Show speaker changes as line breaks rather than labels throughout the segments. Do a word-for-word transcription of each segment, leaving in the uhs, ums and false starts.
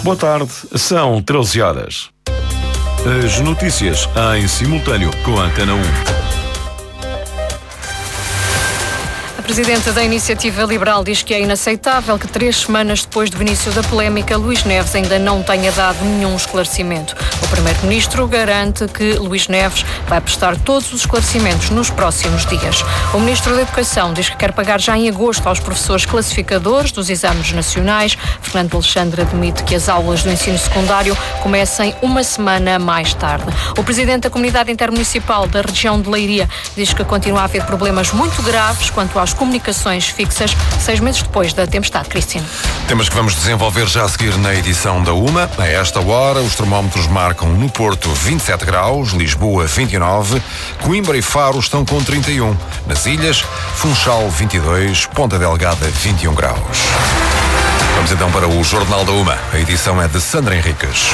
Boa tarde, são treze horas. As notícias em simultâneo com a Antena um.
A Presidenta da Iniciativa Liberal diz que é inaceitável que três semanas depois do início da polémica, Luís Neves ainda não tenha dado nenhum esclarecimento. O Primeiro-Ministro garante que Luís Neves vai prestar todos os esclarecimentos nos próximos dias. O Ministro da Educação diz que quer pagar já em agosto aos professores classificadores dos exames nacionais. Fernando Alexandre admite que as aulas do ensino secundário comecem uma semana mais tarde. O Presidente da Comunidade Intermunicipal da região de Leiria diz que continua a haver problemas muito graves quanto às comunicações fixas, seis meses depois da tempestade. Cristiano.
Temas que vamos desenvolver já a seguir na edição da UMA. A esta hora, os termómetros marcam no Porto vinte e sete graus, Lisboa vinte e nove, Coimbra e Faro estão com trinta e um. Nas ilhas, Funchal vinte e dois, Ponta Delgada vinte e um graus. Vamos então para o Jornal da UMA. A edição é de Sandra Henriques.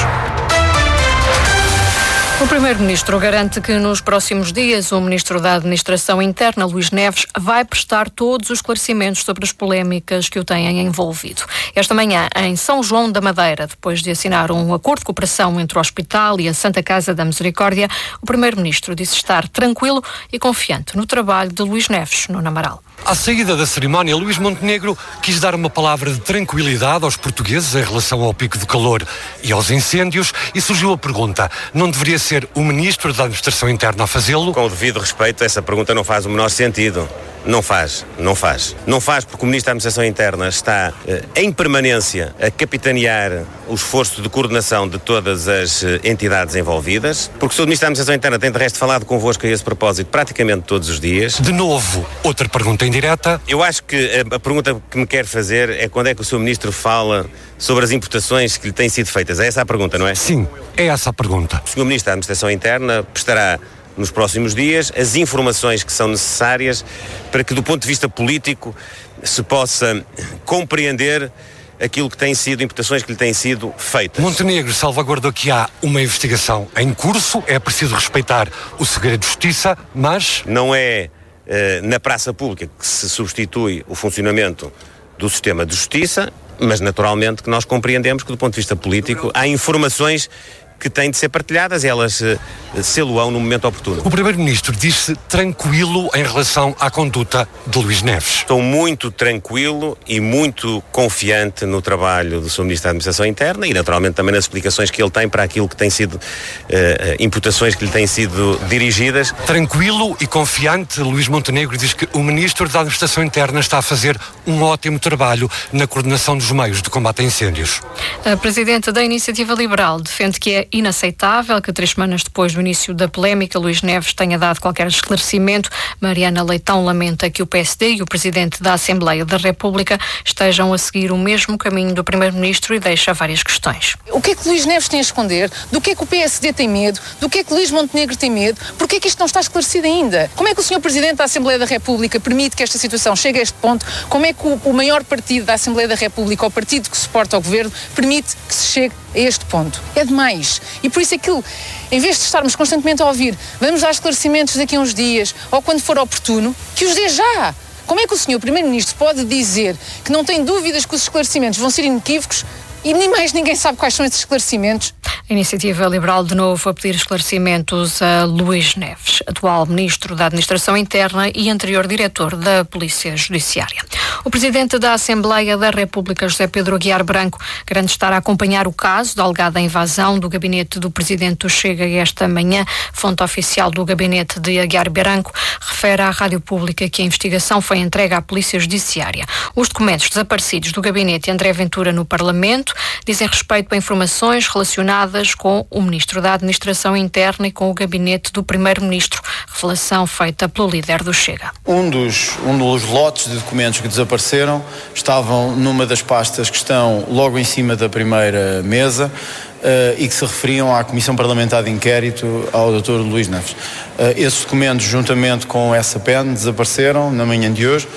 O Primeiro-Ministro garante que nos próximos dias o Ministro da Administração Interna, Luís Neves, vai prestar todos os esclarecimentos sobre as polémicas que o têm envolvido. Esta manhã, em São João da Madeira, depois de assinar um acordo de cooperação entre o Hospital e a Santa Casa da Misericórdia, o Primeiro-Ministro disse estar tranquilo e confiante no trabalho de Luís Neves, no Amaral.
À saída da cerimónia, Luís Montenegro quis dar uma palavra de tranquilidade aos portugueses em relação ao pico de calor e aos incêndios e surgiu a pergunta, não deveria ser o Ministro da Administração Interna a fazê-lo?
Com o devido respeito, essa pergunta não faz o menor sentido. Não faz, não faz. Não faz porque o Ministro da Administração Interna está eh, em permanência a capitanear o esforço de coordenação de todas as eh, entidades envolvidas, porque o Sr Ministro da Administração Interna tem de resto falado convosco a esse propósito praticamente todos os dias.
De novo, outra pergunta indireta.
Eu acho que a, a pergunta que me quer fazer é quando é que o Sr Ministro fala sobre as importações que lhe têm sido feitas. É essa a pergunta, não é?
Sim, é essa a pergunta.
O Sr Ministro da Administração Interna prestará nos próximos dias as informações que são necessárias para que, do ponto de vista político, se possa compreender aquilo que têm sido, imputações que lhe têm sido feitas.
Montenegro salvaguardou que há uma investigação em curso, é preciso respeitar o segredo de justiça, mas...
Não é uh, na praça pública que se substitui o funcionamento do sistema de justiça, mas naturalmente que nós compreendemos que, do ponto de vista político, há informações que têm de ser partilhadas e elas uh, sê-lo-ão no momento oportuno.
O Primeiro-Ministro disse tranquilo em relação à conduta de Luís Neves.
Estou muito tranquilo e muito confiante no trabalho do senhor Ministro da Administração Interna e naturalmente também nas explicações que ele tem para aquilo que têm sido uh, imputações que lhe têm sido dirigidas.
Tranquilo e confiante, Luís Montenegro diz que o Ministro da Administração Interna está a fazer um ótimo trabalho na coordenação dos meios de combate a incêndios.
A Presidenta da Iniciativa Liberal defende que é inaceitável que três semanas depois do início da polémica Luís Neves tenha dado qualquer esclarecimento. Mariana Leitão lamenta que o P S D e o Presidente da Assembleia da República estejam a seguir o mesmo caminho do Primeiro-Ministro e deixa várias questões.
O que é que Luís Neves tem a esconder? Do que é que o P S D tem medo? Do que é que Luís Montenegro tem medo? Porquê é que isto não está esclarecido ainda? Como é que o senhor Presidente da Assembleia da República permite que esta situação chegue a este ponto? Como é que o, o maior partido da Assembleia da República, o partido que suporta o Governo, permite que se chegue a este ponto? É demais. E por isso aquilo, em vez de estarmos constantemente a ouvir, vamos dar esclarecimentos daqui a uns dias, ou quando for oportuno, que os dê já. Como é que o senhor Primeiro-Ministro pode dizer que não tem dúvidas que os esclarecimentos vão ser inequívocos e nem mais ninguém sabe quais são esses esclarecimentos?
A Iniciativa Liberal de novo a pedir esclarecimentos a Luís Neves, atual Ministro da Administração Interna e anterior Diretor da Polícia Judiciária. O Presidente da Assembleia da República, José Pedro Aguiar Branco, garante estar a acompanhar o caso da alegada invasão do gabinete do Presidente do Chega esta manhã. Fonte oficial do gabinete de Aguiar Branco refere à Rádio Pública que a investigação foi entregue à Polícia Judiciária. Os documentos desaparecidos do gabinete André Ventura no Parlamento dizem respeito a informações relacionadas com o Ministro da Administração Interna e com o gabinete do Primeiro-Ministro, revelação feita pelo líder do Chega.
Um dos, um dos lotes de documentos que desapareceram estavam numa das pastas que estão logo em cima da primeira mesa uh, e que se referiam à Comissão Parlamentar de Inquérito ao doutor Luís Neves. Uh, esses documentos, juntamente com essa pen, desapareceram na manhã de hoje.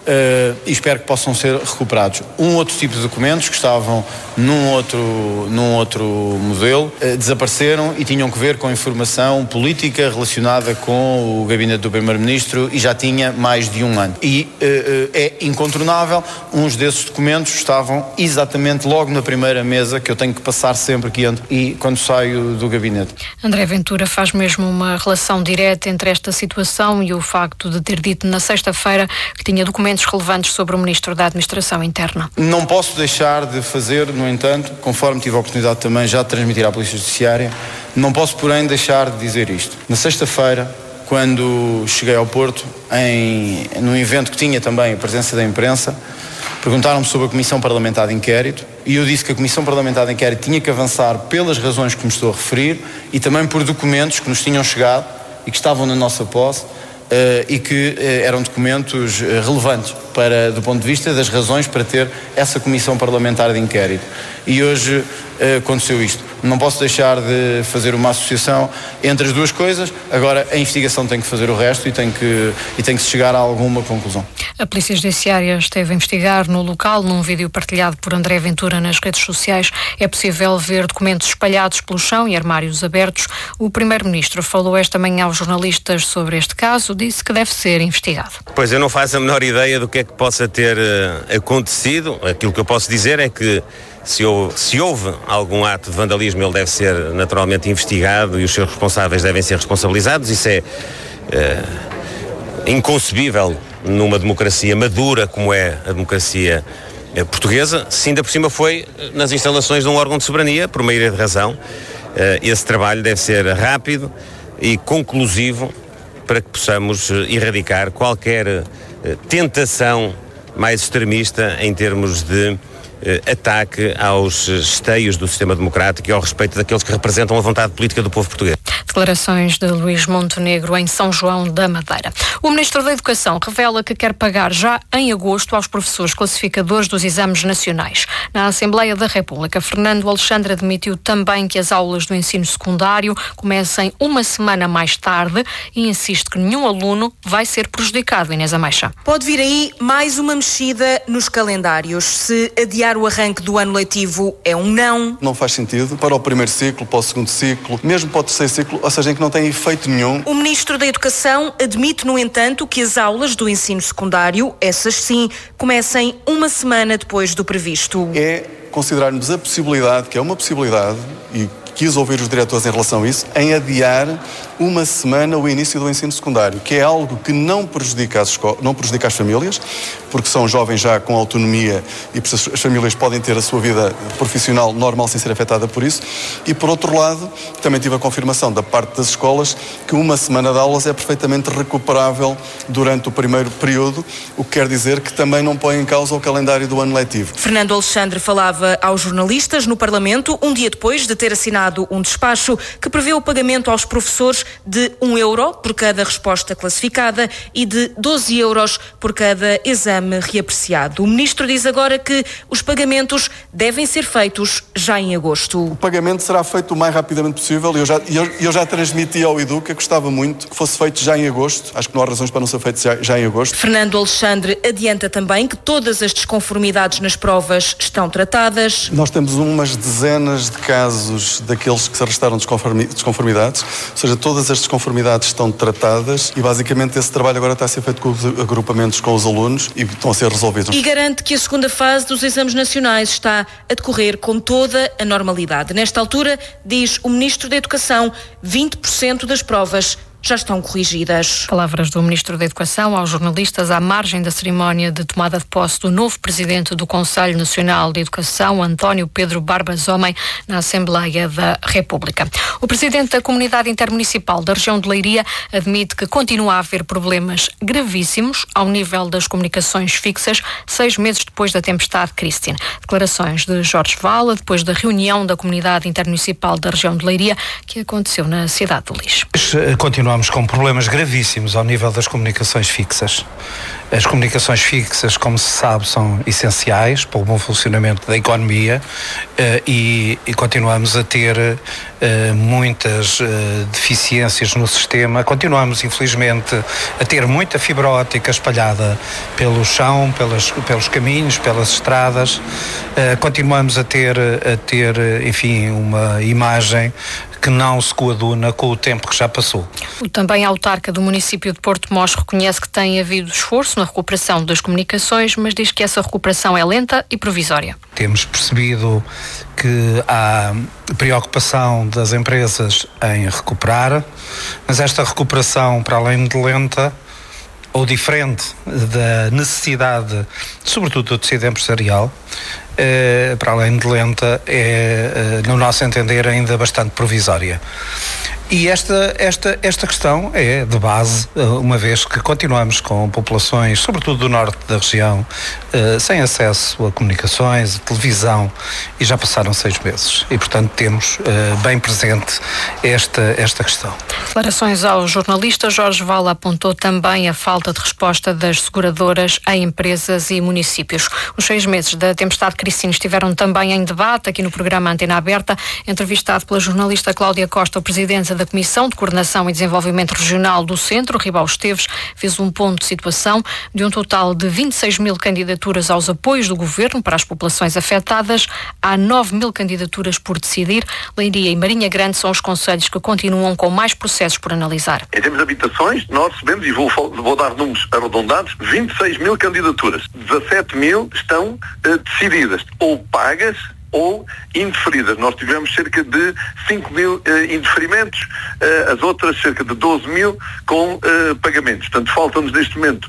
uh, e espero que possam ser recuperados. Um outro tipo de documentos que estavam num outro, num outro modelo uh, desapareceram e tinham que ver com informação política relacionada com o gabinete do Primeiro-Ministro e já tinha mais de um ano. E uh, uh, é incontornável, uns desses documentos estavam exatamente logo na primeira mesa que eu tenho que passar sempre que entro e quando saio do gabinete.
André Ventura faz mesmo uma relação direta entre esta situação e o facto de ter dito na sexta-feira que tinha documentos relevantes sobre o Ministro da Administração Interna.
Não posso deixar de fazer, no entanto, conforme tive a oportunidade também já de transmitir à Polícia Judiciária, não posso, porém, deixar de dizer isto. Na sexta-feira, quando cheguei ao Porto, em, num evento que tinha também a presença da imprensa, perguntaram-me sobre a Comissão Parlamentar de Inquérito e eu disse que a Comissão Parlamentar de Inquérito tinha que avançar pelas razões que me estou a referir e também por documentos que nos tinham chegado e que estavam na nossa posse uh, e que uh, eram documentos uh, relevantes para, do ponto de vista das razões para ter essa Comissão Parlamentar de Inquérito. E hoje uh, aconteceu isto. Não posso deixar de fazer uma associação entre as duas coisas. Agora a investigação tem que fazer o resto e tem que, e tem que se chegar a alguma conclusão.
A Polícia Judiciária esteve a investigar no local. Num vídeo partilhado por André Ventura nas redes sociais é possível ver documentos espalhados pelo chão e armários abertos. O Primeiro-Ministro falou esta manhã aos jornalistas sobre este caso, disse que deve ser investigado.
Pois eu não faço a menor ideia do que é que possa ter uh, acontecido. Aquilo que eu posso dizer é que Se houve, se houve algum ato de vandalismo, ele deve ser naturalmente investigado e os seus responsáveis devem ser responsabilizados. Isso é uh, inconcebível numa democracia madura como é a democracia uh, portuguesa. Se ainda por cima foi nas instalações de um órgão de soberania, por uma ira de razão, uh, esse trabalho deve ser rápido e conclusivo para que possamos uh, erradicar qualquer uh, tentação mais extremista em termos de ataque aos esteios do sistema democrático e ao respeito daqueles que representam a vontade política do povo português.
Declarações de Luís Montenegro em São João da Madeira. O Ministro da Educação revela que quer pagar já em agosto aos professores classificadores dos exames nacionais. Na Assembleia da República, Fernando Alexandre admitiu também que as aulas do ensino secundário comecem uma semana mais tarde e insiste que nenhum aluno vai ser prejudicado. Inês Ameixa.
Pode vir aí mais uma mexida nos calendários. Se adiar o arranque do ano letivo é um não.
Não faz sentido para o primeiro ciclo, para o segundo ciclo, mesmo para o terceiro ciclo, ou seja, em que não tem efeito nenhum.
O Ministro da Educação admite, no entanto, que as aulas do ensino secundário, essas sim, comecem uma semana depois do previsto.
É considerarmos a possibilidade, que é uma possibilidade, e quis ouvir os diretores em relação a isso, em adiar uma semana o início do ensino secundário, que é algo que não prejudica as, escolas, não prejudica as famílias, porque são jovens já com autonomia e as famílias podem ter a sua vida profissional normal sem ser afetada por isso. E, por outro lado, também tive a confirmação da parte das escolas que uma semana de aulas é perfeitamente recuperável durante o primeiro período, o que quer dizer que também não põe em causa o calendário do ano letivo.
Fernando Alexandre falava aos jornalistas no Parlamento um dia depois de ter assinado um despacho que prevê o pagamento aos professores de um euro por cada resposta classificada e de doze euros por cada exame reapreciado. O Ministro diz agora que os pagamentos devem ser feitos já em agosto.
O pagamento será feito o mais rapidamente possível e eu já, eu, eu já transmiti ao Educa, gostava muito que fosse feito já em agosto. Acho que não há razões para não ser feito já, já em agosto.
Fernando Alexandre adianta também que todas as desconformidades nas provas estão tratadas.
Nós temos umas dezenas de casos daqueles que se arrestaram desconformidades, ou seja, todas as desconformidades estão tratadas e basicamente esse trabalho agora está a ser feito com os agrupamentos, com os alunos e estão a ser resolvidos.
E garante que a segunda fase dos exames nacionais está a decorrer com toda a normalidade. Nesta altura, diz o Ministro da Educação, vinte por cento das provas já estão corrigidas.
Palavras do Ministro da Educação aos jornalistas à margem da cerimónia de tomada de posse do novo Presidente do Conselho Nacional de Educação, António Pedro Barbas Homem, na Assembleia da República. O Presidente da Comunidade Intermunicipal da região de Leiria admite que continua a haver problemas gravíssimos ao nível das comunicações fixas, seis meses depois da tempestade Christine. Declarações de Jorge Vala, depois da reunião da Comunidade Intermunicipal da região de Leiria, que aconteceu na cidade de Lis.
Continuamos com problemas gravíssimos ao nível das comunicações fixas. As comunicações fixas, como se sabe, são essenciais para o bom funcionamento da economia e, e continuamos a ter muitas deficiências no sistema. Continuamos, infelizmente, a ter muita fibra óptica espalhada pelo chão, pelas, pelos caminhos, pelas estradas. Continuamos a ter, a ter, enfim, uma imagem que não se coaduna com o tempo que já passou.
O também autarca do município de Porto Mós reconhece que tem havido esforço na recuperação das comunicações, mas diz que essa recuperação é lenta e provisória.
Temos percebido que há preocupação das empresas em recuperar, mas esta recuperação, para além de lenta, ou diferente da necessidade, sobretudo do tecido empresarial, eh, para além de lenta, é, eh, no nosso entender, ainda bastante provisória. E esta, esta, esta questão é de base, uma vez que continuamos com populações, sobretudo do norte da região, eh, sem acesso a comunicações, a televisão, e já passaram seis meses. E, portanto, temos eh, bem presente esta, esta questão.
Declarações aos jornalistas, Jorge Vala apontou também a falta de resposta das seguradoras a empresas e municípios. Os seis meses da tempestade Cristine estiveram também em debate aqui no programa Antena Aberta. Entrevistado pela jornalista Cláudia Costa, o presidente da Comissão de Coordenação e Desenvolvimento Regional do Centro, Ribal Esteves, fez um ponto de situação. De um total de vinte e seis mil candidaturas aos apoios do Governo para as populações afetadas, há nove mil candidaturas por decidir. Leiria e Marinha Grande são os concelhos que continuam com mais processos por analisar.
Em termos de habitações, nós recebemos, e vou, vou dar números arredondados, vinte e seis mil candidaturas. dezassete mil estão uh, decididas, ou pagas, ou indeferidas. Nós tivemos cerca de cinco mil uh, indeferimentos, uh, as outras cerca de doze mil com uh, pagamentos. Portanto, faltam-nos neste momento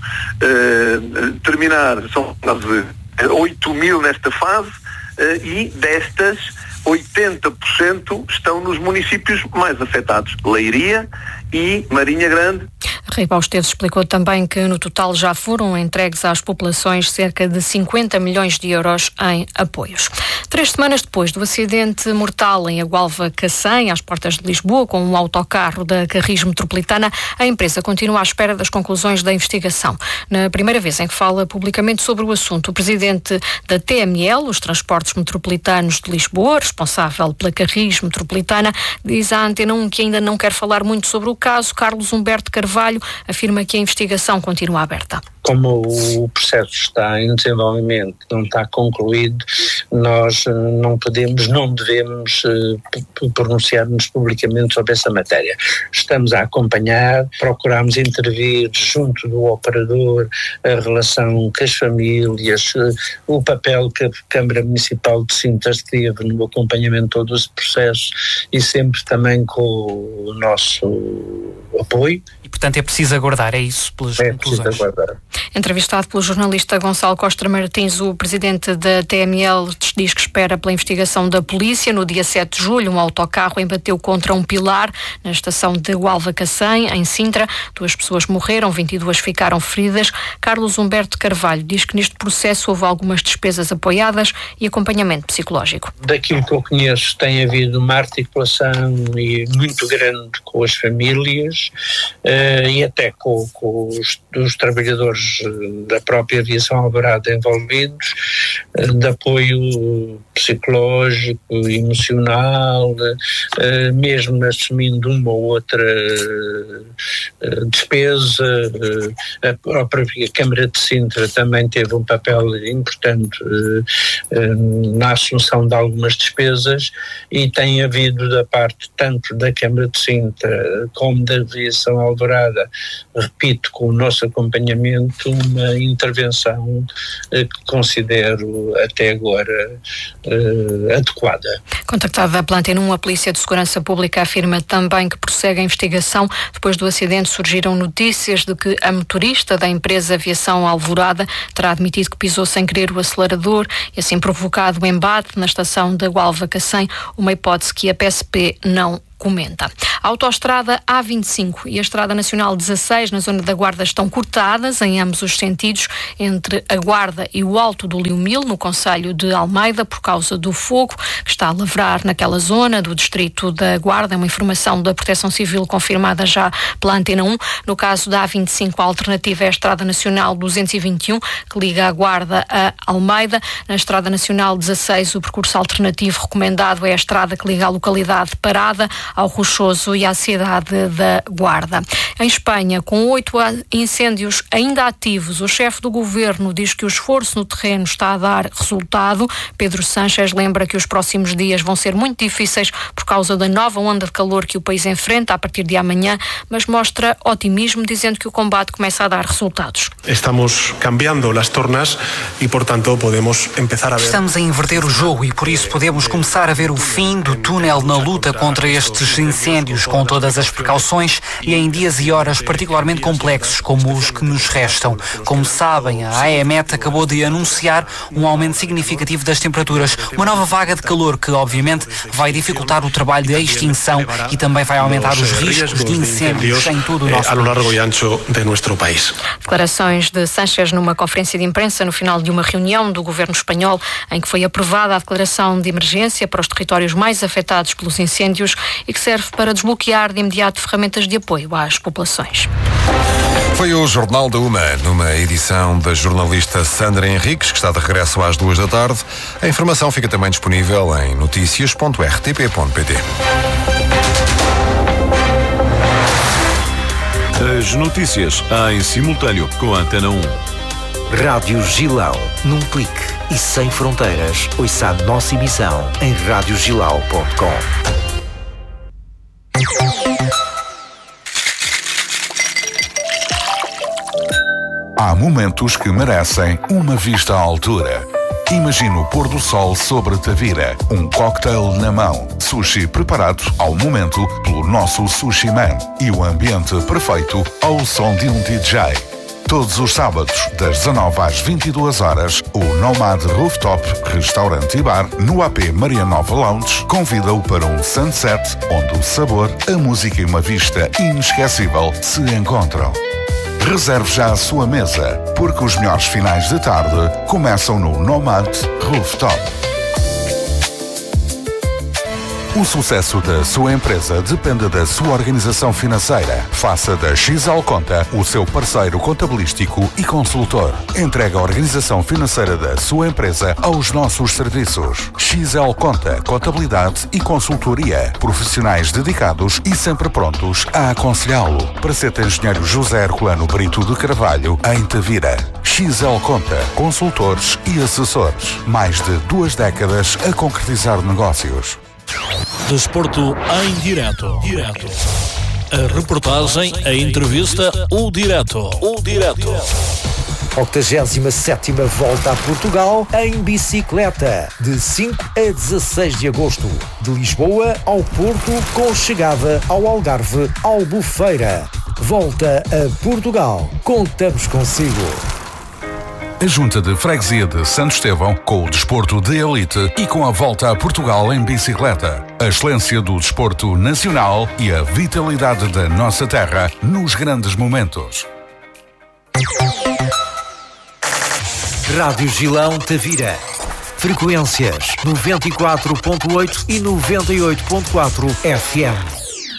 uh, terminar, são quase oito mil nesta fase, uh, e destas oitenta por cento estão nos municípios mais afetados, Leiria e Marinha Grande.
Ribal Esteves explicou também que no total já foram entregues às populações cerca de cinquenta milhões de euros em apoios. Três semanas depois do acidente mortal em Agualva Cacém, às portas de Lisboa, com um autocarro da Carris Metropolitana, a empresa continua à espera das conclusões da investigação. Na primeira vez em que fala publicamente sobre o assunto, o presidente da T M L, os Transportes Metropolitanos de Lisboa, responsável pela Carris Metropolitana, diz à Antena um que ainda não quer falar muito sobre o caso. Carlos Humberto Carvalho afirma que a investigação continua aberta.
Como o processo está em desenvolvimento, não está concluído, nós não podemos, não devemos uh, pronunciar-nos publicamente sobre essa matéria. Estamos a acompanhar, procuramos intervir junto do operador, a relação com as famílias, uh, o papel que a Câmara Municipal de Sintas teve no acompanhamento de todo esse processo e sempre também com o nosso apoio.
E, portanto, é preciso aguardar, é isso, pelas
é
conclusões?
É preciso aguardar.
Entrevistado pelo jornalista Gonçalo Costa Martins, o presidente da T M L diz que espera pela investigação da polícia. No dia sete de julho, um autocarro embateu contra um pilar na estação de Agualva Cacém, em Sintra. Duas pessoas morreram, vinte e duas ficaram feridas. Carlos Humberto Carvalho diz que neste processo houve algumas despesas apoiadas e acompanhamento psicológico.
Daquilo que eu conheço, tem havido uma articulação muito grande com as famílias uh, e até com, com os, os trabalhadores da própria aviação Alvorada envolvidos, de apoio psicológico, emocional, mesmo assumindo uma ou outra despesa. A própria Câmara de Sintra também teve um papel importante na assunção de algumas despesas e tem havido da parte tanto da Câmara de Sintra como da aviação Alvorada, repito, com o nosso acompanhamento, uma intervenção eh, que considero até agora eh, adequada.
Contactada pela Antena um, a Polícia de Segurança Pública afirma também que prossegue a investigação. Depois do acidente surgiram notícias de que a motorista da empresa Aviação Alvorada terá admitido que pisou sem querer o acelerador e assim provocado o embate na estação de Agualva Cacém, uma hipótese que a P S P não comenta. A autoestrada A vinte e cinco e a Estrada Nacional dezasseis, na zona da Guarda, estão cortadas em ambos os sentidos, entre a Guarda e o Alto do Liumil, no concelho de Almeida, por causa do fogo que está a lavrar naquela zona do distrito da Guarda. É uma informação da Proteção Civil confirmada já pela Antena um. No caso da A vinte e cinco, a alternativa é a Estrada Nacional duzentos e vinte e um, que liga a Guarda a Almeida. Na Estrada Nacional dezasseis, o percurso alternativo recomendado é a estrada que liga a localidade Parada ao Rochoso e à cidade da Guarda. Em Espanha, com oito incêndios ainda ativos, o chefe do governo diz que o esforço no terreno está a dar resultado. Pedro Sánchez lembra que os próximos dias vão ser muito difíceis por causa da nova onda de calor que o país enfrenta a partir de amanhã, mas mostra otimismo, dizendo que o combate começa a dar resultados.
Estamos cambiando as tornas e, portanto, podemos começar a ver...
Estamos a inverter o jogo e, por isso, podemos começar a ver o fim do túnel na luta contra estes incêndios, com todas as precauções e em dias e horas particularmente complexos, como os que nos restam. Como sabem, a AEMET acabou de anunciar um aumento significativo das temperaturas, uma nova vaga de calor que, obviamente, vai dificultar o trabalho de extinção e também vai aumentar os riscos de incêndios em todo o nosso
país.
Declarações de Sánchez numa conferência de imprensa no final de uma reunião do governo espanhol, em que foi aprovada a declaração de emergência para os territórios mais afetados pelos incêndios e que serve para desbloquear de imediato ferramentas de apoio às populações.
Foi o Jornal da Uma, numa edição da jornalista Sandra Henriques, que está de regresso às duas da tarde. A informação fica também disponível em noticias ponto r t p ponto p t.
As notícias em simultâneo com a Antena um.
Rádio Gilão, num clique e sem fronteiras. Ouça a nossa emissão em rádio gilau ponto com.
Há momentos que merecem uma vista à altura. Imagine o pôr do sol sobre Tavira, um cocktail na mão, sushi preparado ao momento pelo nosso Sushi Man e o ambiente perfeito ao som de um D J. Todos os sábados, das dezanove às vinte e duas horas, o Nomad Rooftop Restaurante e Bar, no A P Maria Nova Lounge, convida-o para um sunset onde o sabor, a música e uma vista inesquecível se encontram. Reserve já a sua mesa, porque os melhores finais de tarde começam no Nomad Rooftop. O sucesso da sua empresa depende da sua organização financeira. Faça da X L Conta o seu parceiro contabilístico e consultor. Entregue a organização financeira da sua empresa aos nossos serviços. X L Conta, contabilidade e consultoria. Profissionais dedicados e sempre prontos a aconselhá-lo. Praceta Engenheiro José Herculano Brito de Carvalho, em Tavira. X L Conta, consultores e assessores. Mais de duas décadas a concretizar negócios.
Desporto em direto. Direto. A reportagem, a entrevista, o direto. O direto.
octogésima sétima Volta a Portugal em bicicleta, de cinco a dezasseis de agosto, de Lisboa ao Porto, com chegada ao Algarve, Albufeira. Volta a Portugal. Contamos consigo.
A Junta de Freguesia de Santo Estevão, com o desporto de elite e com a Volta a Portugal em bicicleta. A excelência do desporto nacional e a vitalidade da nossa terra nos grandes momentos.
Rádio Gilão Tavira. Frequências noventa e quatro ponto oito e noventa e oito ponto quatro F M.